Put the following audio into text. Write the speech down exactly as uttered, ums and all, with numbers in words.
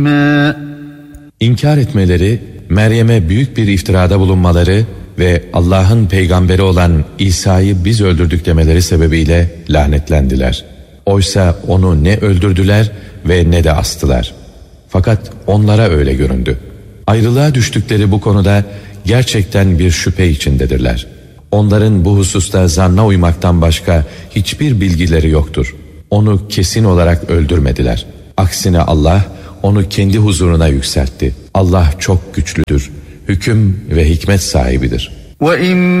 İnkar etmeleri, Meryem'e büyük bir iftirada bulunmaları ve Allah'ın peygamberi olan İsa'yı biz öldürdük demeleri sebebiyle lanetlendiler. Oysa onu ne öldürdüler ve ne de astılar. Fakat onlara öyle göründü. Ayrılığa düştükleri bu konuda gerçekten bir şüphe içindedirler. Onların bu hususta zanna uymaktan başka hiçbir bilgileri yoktur. Onu kesin olarak öldürmediler. Aksine Allah onu kendi huzuruna yükseltti. Allah çok güçlüdür, hüküm ve hikmet sahibidir. وَإِنَّ